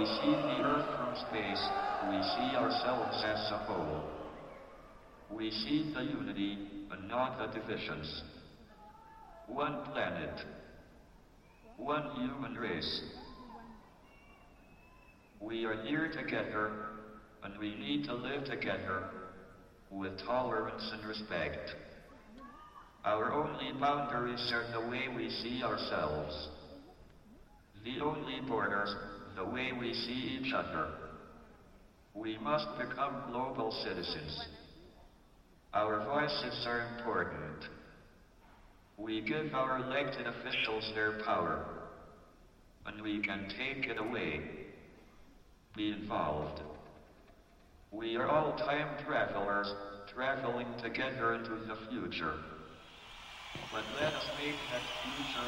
see the Earth from space, we see ourselves as a whole. We see the unity and not the divisions. One planet. One human race. We are here together, and we need to live together with tolerance and respect. Our only boundaries are the way we see ourselves. The only borders, the way we see each other. We must become global citizens. Our voices are important. We give our elected officials their power, and we can take it away. Be involved. We are all time travelers, traveling together into the future. But let us make that future